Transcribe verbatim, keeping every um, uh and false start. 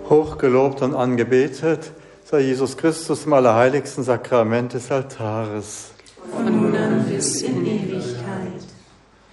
Hochgelobt und angebetet sei Jesus Christus im allerheiligsten Sakrament des Altares. Von nun an bis in Ewigkeit.